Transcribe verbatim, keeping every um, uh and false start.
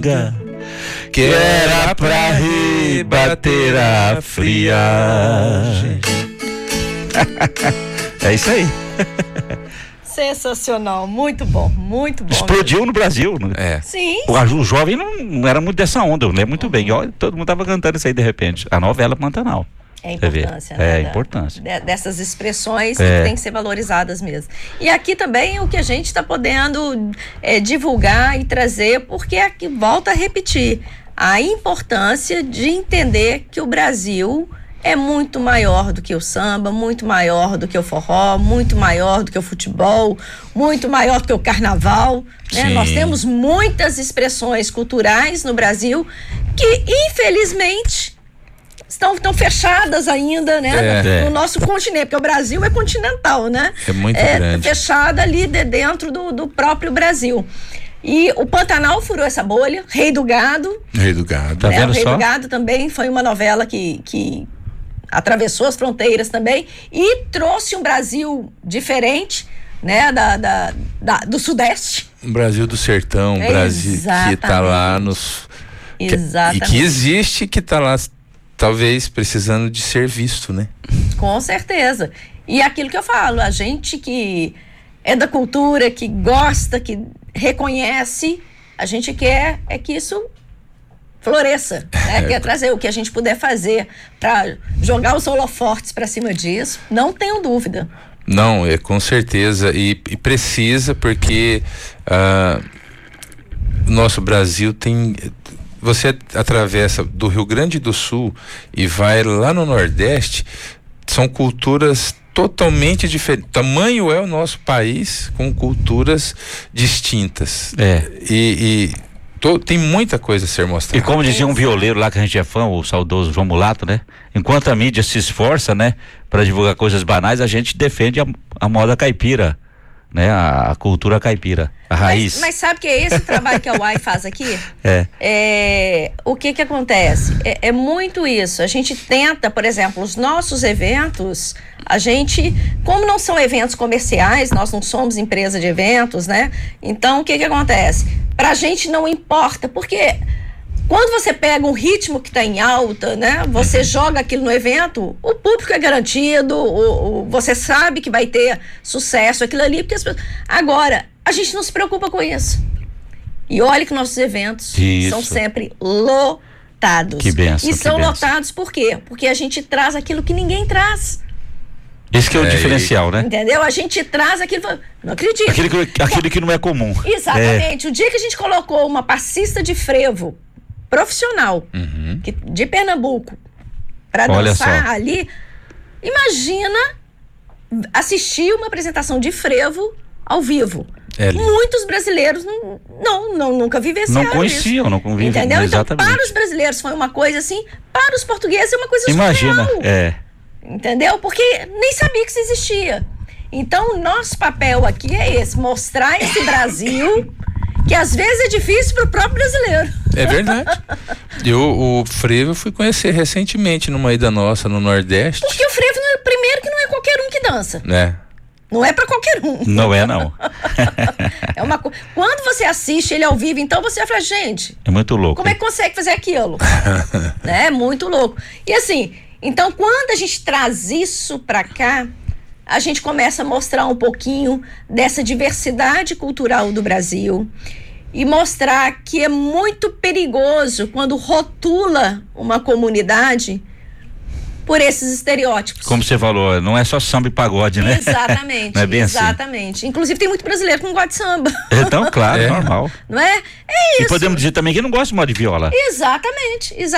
que era pra rebater a friagem. É isso aí. Sensacional, muito bom, muito bom. Explodiu mesmo. no Brasil. É. Sim. O, o jovem não, não era muito dessa onda, eu lembro muito bem. E, olha, todo mundo tava cantando isso aí de repente. A novela Pantanal. É a importância, né? É, a da, importância. De, dessas expressões é. que têm que ser valorizadas mesmo. E aqui também o que a gente está podendo é, divulgar e trazer, porque aqui volta a repetir a importância de entender que o Brasil é muito maior do que o samba, muito maior do que o forró, muito maior do que o futebol, muito maior do que o carnaval. Né? Nós temos muitas expressões culturais no Brasil que, infelizmente, estão, estão fechadas ainda, né? É. No nosso continente, porque o Brasil é continental, né? É muito é, grande. Fechada ali de dentro do, do próprio Brasil. E o Pantanal furou essa bolha, Rei do Gado. Rei do Gado. Tá né? vendo o Rei só? do Gado também foi uma novela que, que atravessou as fronteiras também e trouxe um Brasil diferente, né? Da, da, da, do Sudeste. Um Brasil do sertão, um É, Brasil que tá lá nos... Que, Exatamente. e que existe, que tá lá talvez precisando de ser visto, né? Com certeza. E aquilo que eu falo, a gente que é da cultura, que gosta, que reconhece, a gente quer é que isso floresça, né? É. Quer trazer o que a gente puder fazer para jogar os holofortes para cima disso, não tenho dúvida. Não, é com certeza, e, e precisa, porque uh, nosso Brasil tem... Você atravessa do Rio Grande do Sul e vai lá no Nordeste, são culturas totalmente diferentes. Tamanho é o nosso país com culturas distintas. É. E, e to, tem muita coisa a ser mostrada. E como dizia um violeiro lá que a gente é fã, o saudoso João Mulato, né? Enquanto a mídia se esforça, né, para divulgar coisas banais, a gente defende a, a moda caipira, né? A, a cultura caipira, a raiz. Mas, mas sabe que é esse trabalho que a U A I faz aqui? É. É, o que que acontece? É, é muito isso. A gente tenta, por exemplo, os nossos eventos, a gente, como não são eventos comerciais, nós não somos empresa de eventos, né? Então, o que que acontece? Pra gente não importa, porque quando você pega um ritmo que está em alta, né? Você joga aquilo no evento, o público é garantido, o, o, você sabe que vai ter sucesso aquilo ali, porque as pessoas... Agora, a gente não se preocupa com isso. E olha que nossos eventos Isso. são sempre lotados. Que benção, E que são benção. lotados por quê? Porque a gente traz aquilo que ninguém traz. Esse que é o É, diferencial, né? Entendeu? A gente traz aquilo... Não acredito. Aquele que, aquele que não é comum. Exatamente. O dia que a gente colocou uma passista de frevo profissional Uhum. que, de Pernambuco para Olha dançar só. ali, imagina assistir uma apresentação de frevo ao vivo. É lindo. Muitos brasileiros não, não, não nunca vivenciaram Não conheciam, isso. não conviviam. Entendeu? Exatamente. Então, para os brasileiros foi uma coisa assim, para os portugueses é uma coisa Imagina, surreal. é. Entendeu? Porque nem sabia que isso existia. Então, o nosso papel aqui é esse, mostrar esse Brasil que às vezes é difícil para o próprio brasileiro. É verdade. Eu, o frevo eu fui conhecer recentemente numa ida nossa no Nordeste. Porque o frevo, não é, primeiro que não é qualquer um que dança. Né? Não é para qualquer um. Não é, não. É uma co... Quando você assiste ele ao vivo, então você fala, gente, É muito louco. como é que consegue fazer aquilo? né? É muito louco. E assim, então quando a gente traz isso para cá, a gente começa a mostrar um pouquinho dessa diversidade cultural do Brasil e mostrar que é muito perigoso quando rotula uma comunidade por esses estereótipos. Como você falou, não é só samba e pagode, né? Exatamente, Não é bem exatamente. Assim. Inclusive tem muito brasileiro que não gosta de samba. Então, claro, É. normal. Não é? É isso. E podemos dizer também que não gosta de moda de viola. Exatamente, exatamente.